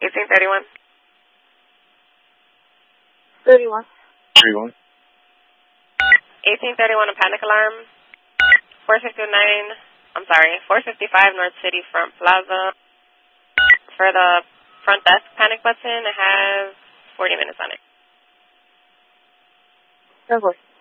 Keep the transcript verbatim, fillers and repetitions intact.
eighteen thirty-one. thirty-one. thirty-one. eighteen thirty-one, a panic alarm. four fifty-nine, I'm sorry, four fifty-five North City Front Plaza. For the front desk panic button, it has forty minutes on it. Of course.